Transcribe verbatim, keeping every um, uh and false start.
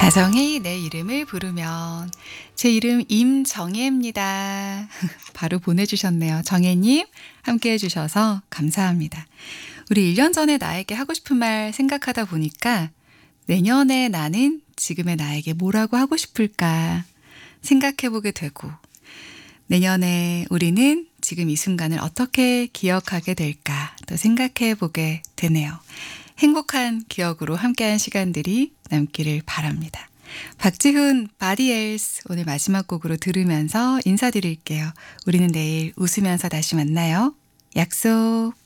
다정히 내 이름을 부르면 제 이름 임정혜입니다. 바로 보내주셨네요. 정혜님 함께 해주셔서 감사합니다. 우리 일 년 전에 나에게 하고 싶은 말 생각하다 보니까 내년에 나는 지금의 나에게 뭐라고 하고 싶을까 생각해보게 되고 내년에 우리는 지금 이 순간을 어떻게 기억하게 될까 또 생각해보게 되네요. 행복한 기억으로 함께한 시간들이 남기를 바랍니다. 박지훈 Body Else 오늘 마지막 곡으로 들으면서 인사드릴게요. 우리는 내일 웃으면서 다시 만나요. 약속.